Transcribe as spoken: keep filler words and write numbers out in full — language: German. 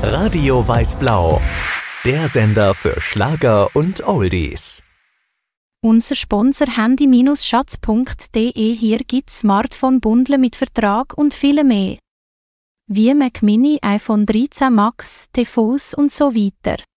Radio Weiß-Blau, der Sender für Schlager und Oldies. Unser Sponsor handy schatz punkt de. Hier gibt's Smartphone-Bundle mit Vertrag und viel mehr. Wie Mac Mini, iPhone dreizehn Max, T V s und so weiter.